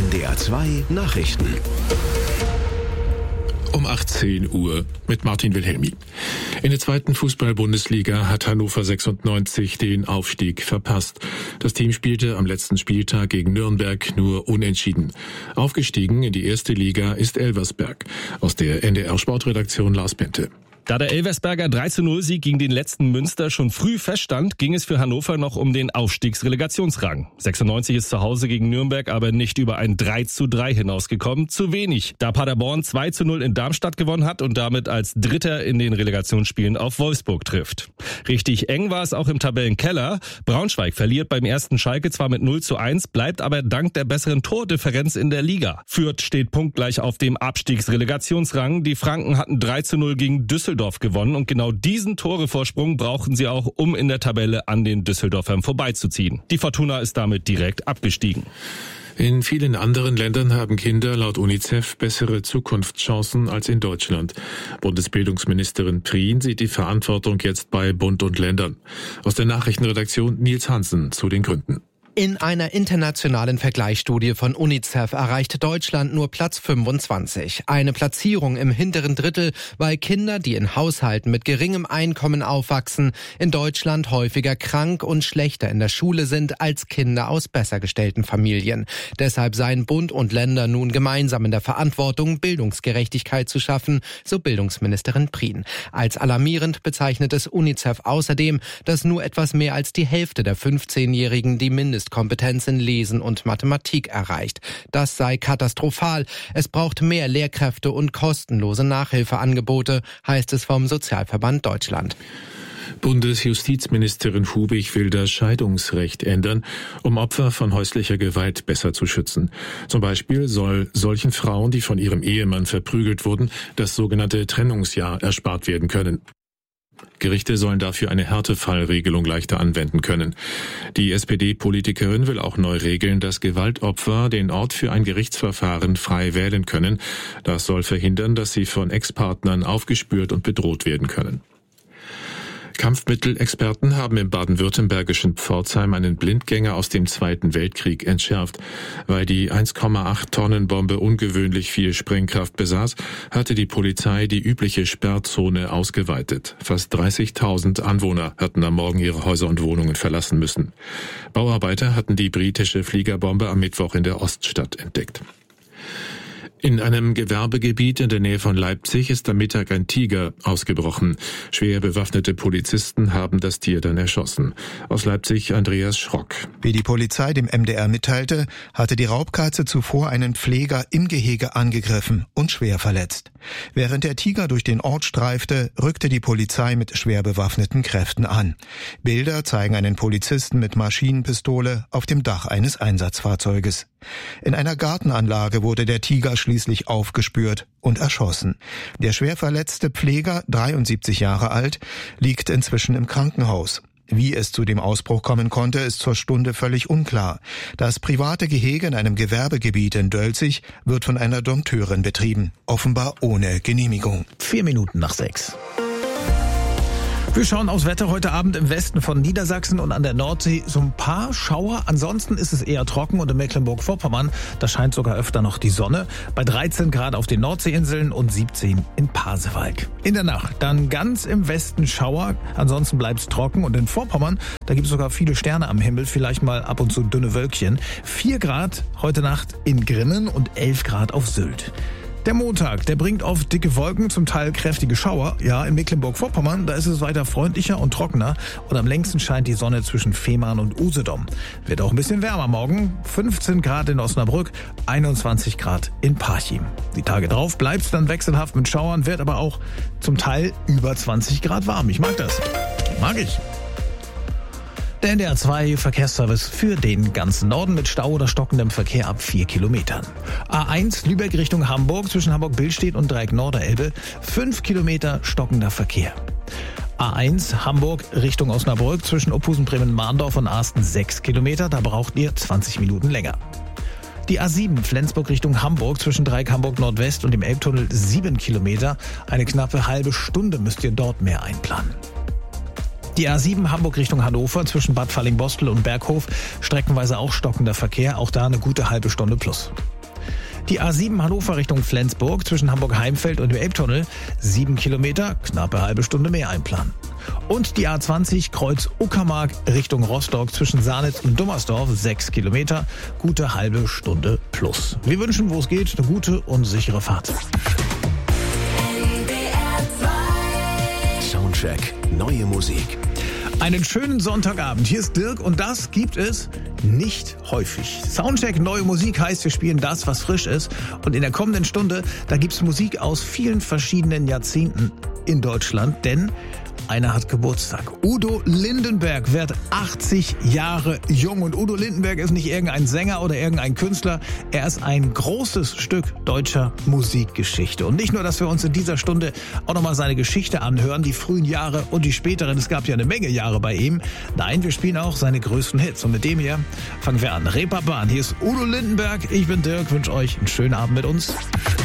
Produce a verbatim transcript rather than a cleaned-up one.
N D R zwei Nachrichten. Um achtzehn Uhr mit Martin Wilhelmi. In der zweiten Fußball-Bundesliga hat Hannover sechsundneunzig den Aufstieg verpasst. Das Team spielte am letzten Spieltag gegen Nürnberg nur unentschieden. Aufgestiegen in die erste Liga ist Elversberg. Aus der N D R-Sportredaktion Lars Bente. Da der Elversberger drei zu null Sieg gegen den letzten Münster schon früh feststand, ging es für Hannover noch um den Aufstiegsrelegationsrang. sechsundneunzig ist zu Hause gegen Nürnberg aber nicht über ein drei zu drei hinausgekommen. Zu wenig, da Paderborn zwei zu null in Darmstadt gewonnen hat und damit als Dritter in den Relegationsspielen auf Wolfsburg trifft. Richtig eng war es auch im Tabellenkeller. Braunschweig verliert beim ersten Schalke zwar mit null zu eins, bleibt aber dank der besseren Tordifferenz in der Liga. Fürth steht punktgleich auf dem Abstiegsrelegationsrang. Die Franken hatten drei zu null gegen Düsseldorf gewonnen und genau diesen Torevorsprung brauchen sie auch, um in der Tabelle an den Düsseldorfern vorbeizuziehen. Die Fortuna ist damit direkt abgestiegen. In vielen anderen Ländern haben Kinder laut UNICEF bessere Zukunftschancen als in Deutschland. Bundesbildungsministerin Prien sieht die Verantwortung jetzt bei Bund und Ländern. Aus der Nachrichtenredaktion Nils Hansen zu den Gründen. In einer internationalen Vergleichsstudie von UNICEF erreicht Deutschland nur Platz fünfundzwanzig. Eine Platzierung im hinteren Drittel, weil Kinder, die in Haushalten mit geringem Einkommen aufwachsen, in Deutschland häufiger krank und schlechter in der Schule sind als Kinder aus besser gestellten Familien. Deshalb seien Bund und Länder nun gemeinsam in der Verantwortung, Bildungsgerechtigkeit zu schaffen, so Bildungsministerin Prien. Als alarmierend bezeichnet es UNICEF außerdem, dass nur etwas mehr als die Hälfte der fünfzehnjährigen die Mindest Kompetenz in Lesen und Mathematik erreicht. Das sei katastrophal. Es braucht mehr Lehrkräfte und kostenlose Nachhilfeangebote, heißt es vom Sozialverband Deutschland. Bundesjustizministerin Hubig will das Scheidungsrecht ändern, um Opfer von häuslicher Gewalt besser zu schützen. Zum Beispiel soll solchen Frauen, die von ihrem Ehemann verprügelt wurden, das sogenannte Trennungsjahr erspart werden können. Gerichte sollen dafür eine Härtefallregelung leichter anwenden können. Die S P D-Politikerin will auch neu regeln, dass Gewaltopfer den Ort für ein Gerichtsverfahren frei wählen können. Das soll verhindern, dass sie von Ex-Partnern aufgespürt und bedroht werden können. Kampfmittelexperten haben im baden-württembergischen Pforzheim einen Blindgänger aus dem Zweiten Weltkrieg entschärft. Weil die eins Komma acht Tonnen Bombe ungewöhnlich viel Sprengkraft besaß, hatte die Polizei die übliche Sperrzone ausgeweitet. Fast dreißigtausend Anwohner hatten am Morgen ihre Häuser und Wohnungen verlassen müssen. Bauarbeiter hatten die britische Fliegerbombe am Mittwoch in der Oststadt entdeckt. In einem Gewerbegebiet in der Nähe von Leipzig ist am Mittag ein Tiger ausgebrochen. Schwer bewaffnete Polizisten haben das Tier dann erschossen. Aus Leipzig Andreas Schrock. Wie die Polizei dem M D R mitteilte, hatte die Raubkatze zuvor einen Pfleger im Gehege angegriffen und schwer verletzt. Während der Tiger durch den Ort streifte, rückte die Polizei mit schwer bewaffneten Kräften an. Bilder zeigen einen Polizisten mit Maschinenpistole auf dem Dach eines Einsatzfahrzeuges. In einer Gartenanlage wurde der Tiger schließlich aufgespürt und erschossen. Der schwer verletzte Pfleger, dreiundsiebzig Jahre alt, liegt inzwischen im Krankenhaus. Wie es zu dem Ausbruch kommen konnte, ist zur Stunde völlig unklar. Das private Gehege in einem Gewerbegebiet in Dölzig wird von einer Dompteurin betrieben, offenbar ohne Genehmigung. Vier Minuten nach sechs. Wir schauen aufs Wetter heute Abend im Westen von Niedersachsen und an der Nordsee so ein paar Schauer. Ansonsten ist es eher trocken und in Mecklenburg-Vorpommern, da scheint sogar öfter noch die Sonne. Bei dreizehn Grad auf den Nordseeinseln und siebzehn in Pasewalk. In der Nacht dann ganz im Westen Schauer, ansonsten bleibt es trocken und in Vorpommern, da gibt es sogar viele Sterne am Himmel, vielleicht mal ab und zu dünne Wölkchen. vier Grad heute Nacht in Grimmen und elf Grad auf Sylt. Der Montag, der bringt oft dicke Wolken, zum Teil kräftige Schauer. Ja, in Mecklenburg-Vorpommern, da ist es weiter freundlicher und trockener. Und am längsten scheint die Sonne zwischen Fehmarn und Usedom. Wird auch ein bisschen wärmer morgen. fünfzehn Grad in Osnabrück, einundzwanzig Grad in Parchim. Die Tage drauf bleibt es dann wechselhaft mit Schauern, wird aber auch zum Teil über zwanzig Grad warm. Ich mag das. Mag ich. Der N D R zwei Verkehrsservice für den ganzen Norden mit Stau oder stockendem Verkehr ab vier Kilometern. A eins Lübeck Richtung Hamburg zwischen Hamburg-Billstedt und Dreieck Norderelbe, fünf Kilometer stockender Verkehr. A eins Hamburg Richtung Osnabrück zwischen Opphusen-Bremen-Mahndorf und Asten sechs Kilometer, da braucht ihr zwanzig Minuten länger. Die A sieben Flensburg Richtung Hamburg zwischen Dreieck Hamburg Nordwest und dem Elbtunnel sieben Kilometer, eine knappe halbe Stunde müsst ihr dort mehr einplanen. Die A sieben Hamburg Richtung Hannover zwischen Bad Falling-Bostel und Berghof, streckenweise auch stockender Verkehr, auch da eine gute halbe Stunde plus. Die A sieben Hannover Richtung Flensburg zwischen Hamburg-Heimfeld und dem Elbtunnel. Sieben Kilometer, knappe halbe Stunde mehr einplanen. Und die A zwanzig Kreuz Uckermark Richtung Rostock zwischen Saarnitz und Dummersdorf. Sechs Kilometer, gute halbe Stunde plus. Wir wünschen, wo es geht, eine gute und sichere Fahrt. Soundcheck, neue Musik. Einen schönen Sonntagabend. Hier ist Dirk und das gibt es nicht häufig. Soundcheck, neue Musik heißt, wir spielen das, was frisch ist. Und in der kommenden Stunde, da gibt's Musik aus vielen verschiedenen Jahrzehnten in Deutschland, denn einer hat Geburtstag. Udo Lindenberg wird achtzig Jahre jung. Und Udo Lindenberg ist nicht irgendein Sänger oder irgendein Künstler. Er ist ein großes Stück deutscher Musikgeschichte. Und nicht nur, dass wir uns in dieser Stunde auch nochmal seine Geschichte anhören, die frühen Jahre und die späteren. Es gab ja eine Menge Jahre bei ihm. Nein, wir spielen auch seine größten Hits. Und mit dem hier fangen wir an. Reeperbahn. Hier ist Udo Lindenberg. Ich bin Dirk. Wünsche euch einen schönen Abend mit uns.